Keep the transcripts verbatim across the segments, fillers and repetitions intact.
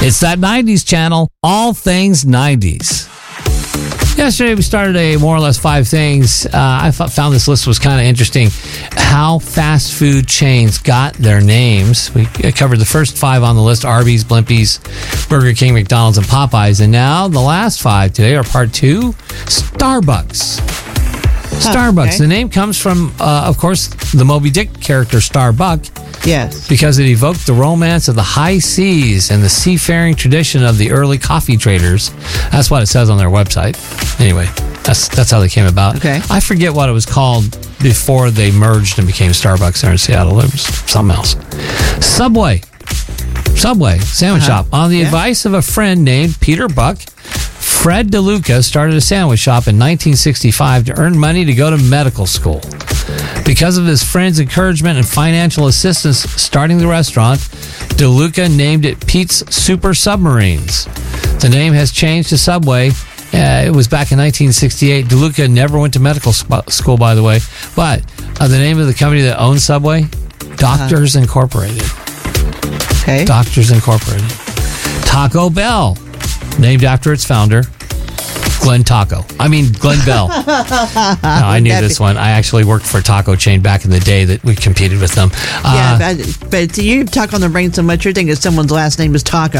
It's that nineties channel, all things nineties. Yesterday, we started a more or less five things. Uh, I found this list was kind of interesting. How fast food chains got their names. We covered the first five on the list: Arby's, Blimpies, Burger King, McDonald's, and Popeyes. And now the last five today are part two: Starbucks. Starbucks. Okay. The name comes from, uh, of course, the Moby Dick character Starbuck. Yes. Because it evoked the romance of the high seas and the seafaring tradition of the early coffee traders. That's what it says on their website. Anyway, that's that's how they came about. Okay. I forget what it was called before they merged and became Starbucks there in Seattle. It was something else. Subway. Subway. Sandwich uh-huh. shop. On the yeah. advice of a friend named Peter Buck, Fred DeLuca started a sandwich shop in nineteen sixty-five to earn money to go to medical school. Because of his friend's encouragement and financial assistance starting the restaurant, DeLuca named it Pete's Super Submarines. The name has changed to Subway. Uh, it was back in nineteen sixty-eight. DeLuca never went to medical sp- school, by the way. But uh, the name of the company that owns Subway? Doctors uh-huh. Incorporated. Okay. Doctors Incorporated. Taco Bell, named after its founder, Glenn Taco. I mean, Glenn Bell. No, I knew this one. I actually worked for a taco chain back in the day that we competed with them. Yeah, uh, but, but you talk on the brain so much, you're thinking someone's last name is Taco.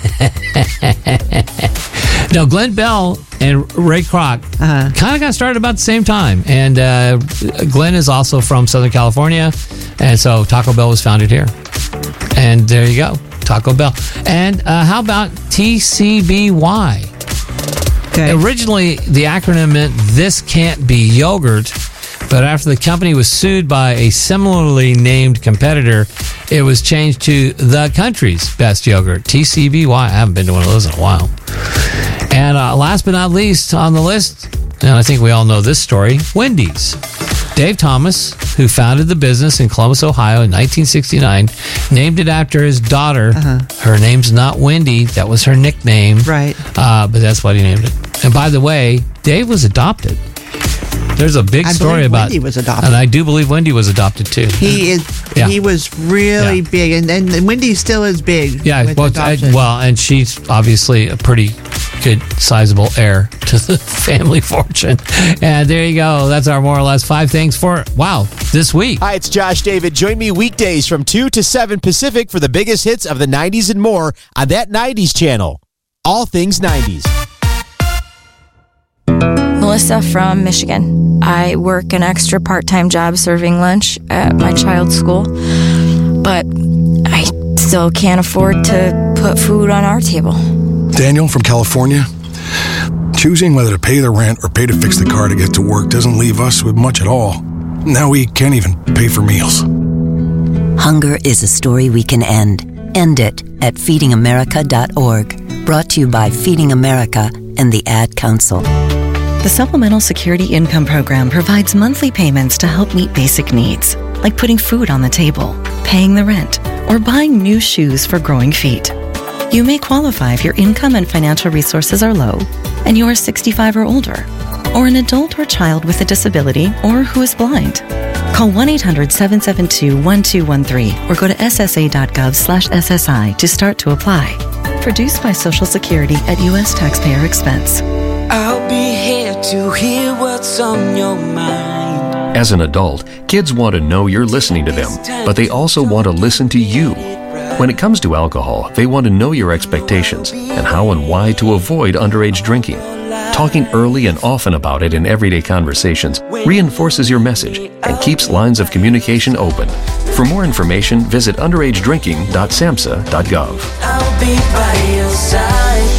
No, Glenn Bell and Ray Kroc uh-huh. kind of got started about the same time. And uh, Glenn is also from Southern California. And so Taco Bell was founded here. And there you go, Taco Bell. And uh, how about T C B Y? Okay. Originally, the acronym meant This Can't Be Yogurt, but after the company was sued by a similarly named competitor, it was changed to The Country's Best Yogurt, T C B Y. I haven't been to one of those in a while. And uh, last but not least on the list, and I think we all know this story, Wendy's. Dave Thomas, who founded the business in Columbus, Ohio in nineteen sixty-nine, named it after his daughter. Uh-huh. Her name's not Wendy. That was her nickname. Right. Uh, but that's what he named it. And by the way, Dave was adopted. There's a big I story about Wendy was adopted. And I do believe Wendy was adopted too. He is. Yeah. He was really yeah. big, and, and Wendy still is big. Yeah. Well, I, well, and she's obviously a pretty good, sizable heir to the family fortune. And there you go. That's our more or less five things for, wow, this week. Hi, it's Josh David. Join me weekdays from two to seven Pacific for the biggest hits of the nineties and more on that nineties channel. All things nineties. Melissa from Michigan. I work an extra part-time job serving lunch at my child's school, but I still can't afford to put food on our table. Daniel from California. Choosing whether to pay the rent or pay to fix the car to get to work doesn't leave us with much at all. Now we can't even pay for meals. Hunger is a story we can end. End it at feeding america dot org. Brought to you by Feeding America and the Ad Council. The Supplemental Security Income Program provides monthly payments to help meet basic needs, like putting food on the table, paying the rent, or buying new shoes for growing feet. You may qualify if your income and financial resources are low, and you are sixty-five or older, or an adult or child with a disability, or who is blind. Call one eight hundred seven seven two one two one three or go to s s a dot gov slash s s i to start to apply. Produced by Social Security at U S taxpayer expense. I'll be here to hear what's on your mind. As an adult, kids want to know you're listening to them, but they also want to listen to you. When it comes to alcohol, they want to know your expectations and how and why to avoid underage drinking. Talking early and often about it in everyday conversations reinforces your message and keeps lines of communication open. For more information, visit underage drinking dot samhsa dot gov. I'll be by your side.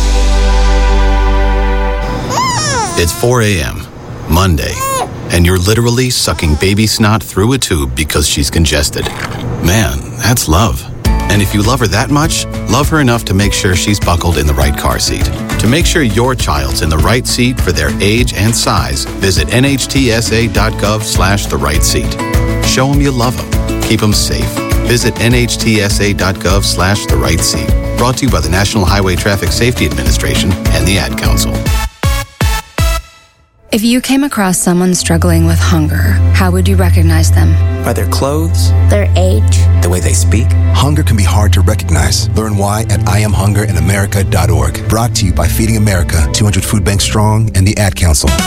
It's four a.m., Monday, and you're literally sucking baby snot through a tube because she's congested. Man, that's love. And if you love her that much, love her enough to make sure she's buckled in the right car seat. To make sure your child's in the right seat for their age and size, visit N H T S A dot gov slash the right seat. Show them you love them. Keep them safe. Visit N H T S A dot gov slash the right seat. Brought to you by the National Highway Traffic Safety Administration and the Ad Council. If you came across someone struggling with hunger, how would you recognize them? By their clothes, their age, the way they speak. Hunger can be hard to recognize. Learn why at I am hunger in america dot org. Brought to you by Feeding America, two hundred Food Bank Strong, and the Ad Council.